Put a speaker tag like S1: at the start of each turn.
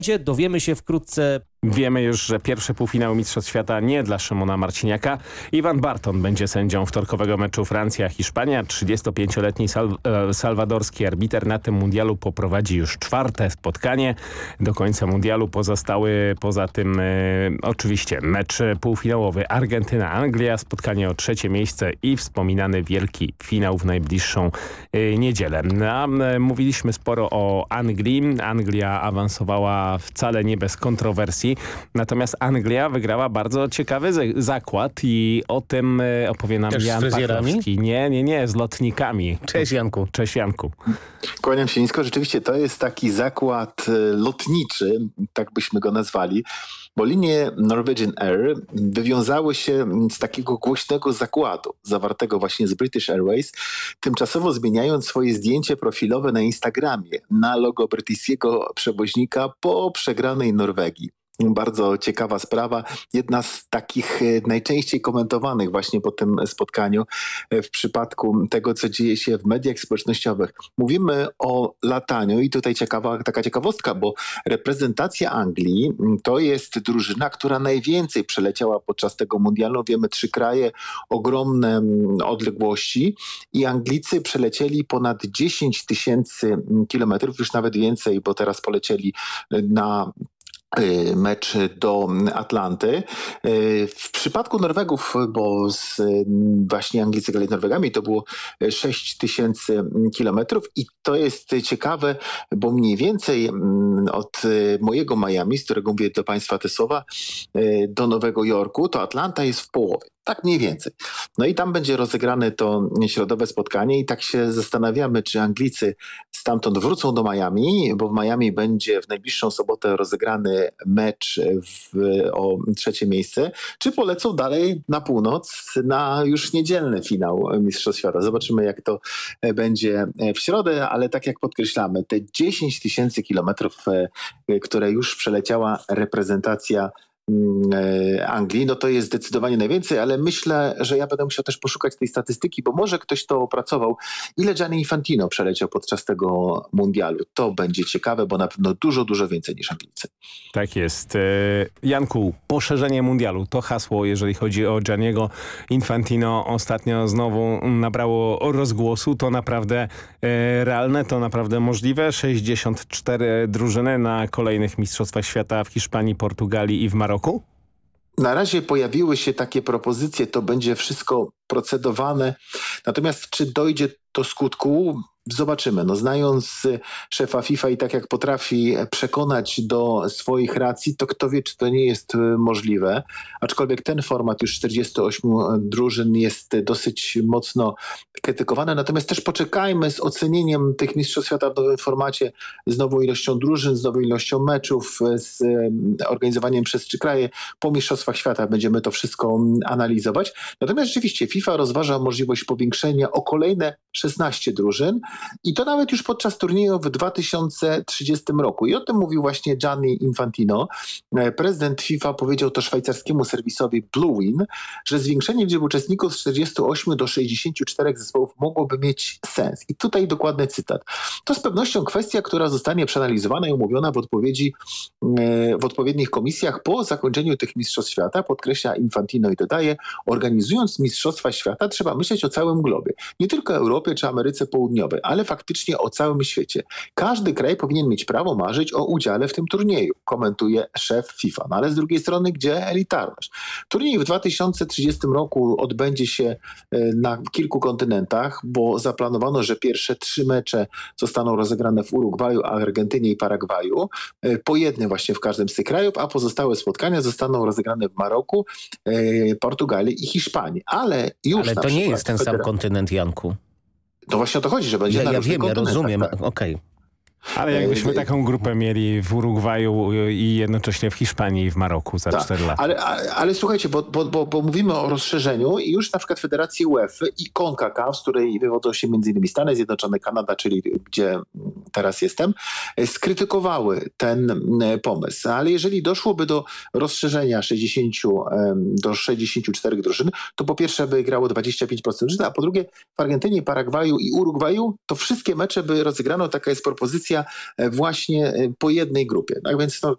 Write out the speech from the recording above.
S1: Dowiemy się wkrótce.
S2: Wiemy już, że pierwszy półfinał Mistrzostw Świata nie dla Szymona Marciniaka. Iwan Barton będzie sędzią wtorkowego meczu Francja-Hiszpania. 35-letni salwadorski arbiter na tym mundialu poprowadzi już 4. spotkanie. Do końca mundialu pozostały poza tym oczywiście mecz półfinałowy Argentyna-Anglia, spotkanie o 3. miejsce i wspominany wielki finał w najbliższą niedzielę. Mówiliśmy sporo o Anglii. Anglia awansowała wcale nie bez kontrowersji. Natomiast Anglia wygrała bardzo ciekawy zakład i o tym opowie nam
S1: Też
S2: Jan
S1: z fryzjerami?
S2: Pachlowski. Nie, z lotnikami.
S1: Cześć Janku.
S2: Cześć Janku.
S3: Kłaniam się nisko. Rzeczywiście to jest taki zakład lotniczy, tak byśmy go nazwali, bo linie Norwegian Air wywiązały się z takiego głośnego zakładu zawartego właśnie z British Airways, tymczasowo zmieniając swoje zdjęcie profilowe na Instagramie na logo brytyjskiego przewoźnika po przegranej Norwegii. Bardzo ciekawa sprawa. Jedna z takich najczęściej komentowanych właśnie po tym spotkaniu w przypadku tego, co dzieje się w mediach społecznościowych. Mówimy o lataniu i tutaj taka ciekawostka, bo reprezentacja Anglii to jest drużyna, która najwięcej przeleciała podczas tego mundialu. Wiemy, 3 kraje, ogromne odległości i Anglicy przelecieli ponad 10 000 kilometrów, już nawet więcej, bo teraz polecieli na mecz do Atlanty. W przypadku Norwegów, bo właśnie Anglicy grali z Norwegami, to było 6 000 kilometrów i to jest ciekawe, bo mniej więcej od mojego Miami, z którego mówię do Państwa te słowa, do Nowego Jorku, to Atlanta jest w połowie. Tak mniej więcej. No i tam będzie rozegrane to środowe spotkanie i tak się zastanawiamy, czy Anglicy stamtąd wrócą do Miami, bo w Miami będzie w najbliższą sobotę rozegrany mecz o 3. miejsce, czy polecą dalej na północ na już niedzielny finał Mistrzostw Świata. Zobaczymy, jak to będzie w środę, ale tak jak podkreślamy, te 10 000 kilometrów, które już przeleciała reprezentacja Anglii, no to jest zdecydowanie najwięcej, ale myślę, że ja będę musiał też poszukać tej statystyki, bo może ktoś to opracował. Ile Gianni Infantino przeleciał podczas tego mundialu? To będzie ciekawe, bo na pewno dużo więcej niż Anglicy.
S2: Tak jest. Janku, poszerzenie mundialu to hasło, jeżeli chodzi o Gianniego Infantino. Ostatnio znowu nabrało rozgłosu. To naprawdę realne, to naprawdę możliwe. 64 drużyny na kolejnych Mistrzostwach Świata w Hiszpanii, Portugalii i w Maroku?
S3: Na razie pojawiły się takie propozycje, to będzie wszystko procedowane. Natomiast czy dojdzie do skutku? Zobaczymy. No, znając szefa FIFA i tak jak potrafi przekonać do swoich racji, to kto wie, czy to nie jest możliwe. Aczkolwiek ten format już 48 drużyn jest dosyć mocno krytykowany. Natomiast też poczekajmy z ocenieniem tych Mistrzostw Świata w nowym formacie, z nową ilością drużyn, z nową ilością meczów, z organizowaniem przez 3 kraje. Po Mistrzostwach Świata będziemy to wszystko analizować. Natomiast rzeczywiście FIFA rozważa możliwość powiększenia o kolejne 16 drużyn. I to nawet już podczas turnieju w 2030 roku. I o tym mówił właśnie Gianni Infantino. Prezydent FIFA powiedział to szwajcarskiemu serwisowi Bluewin, że zwiększenie liczby uczestników z 48 do 64 zespołów mogłoby mieć sens. I tutaj dokładny cytat. To z pewnością kwestia, która zostanie przeanalizowana i omówiona w odpowiednich komisjach po zakończeniu tych Mistrzostw Świata, podkreśla Infantino i dodaje, organizując Mistrzostwa Świata trzeba myśleć o całym globie. Nie tylko Europie czy Ameryce Południowej, ale faktycznie o całym świecie. Każdy kraj powinien mieć prawo marzyć o udziale w tym turnieju, komentuje szef FIFA. No ale z drugiej strony, gdzie elitarność? Turniej w 2030 roku odbędzie się na kilku kontynentach, bo zaplanowano, że pierwsze 3 mecze zostaną rozegrane w Urugwaju, Argentynie i Paragwaju, po jednym właśnie w każdym z tych krajów, a pozostałe spotkania zostaną rozegrane w Maroku, Portugalii i Hiszpanii. Ale
S1: to nie jest ten sam kontynent, Janku.
S3: No właśnie o to chodzi, że będzie na różnych kontynentach.
S1: Ja rozumiem,
S3: tak.
S1: okej.
S2: Ale jakbyśmy taką grupę mieli w Urugwaju i jednocześnie w Hiszpanii i w Maroku za 4 lata.
S3: Ale słuchajcie, bo mówimy o rozszerzeniu i już na przykład Federacji UEFA i CONCACAF, z której wywodzą się m.in. Stany Zjednoczone, Kanada, czyli gdzie teraz jestem, skrytykowały ten pomysł. Ale jeżeli doszłoby do rozszerzenia 60 do 64 drużyn, to po pierwsze by grało 25% drużyn, a po drugie w Argentynie, Paragwaju i Urugwaju to wszystkie mecze by rozegrano, taka jest propozycja właśnie po jednej grupie. Tak więc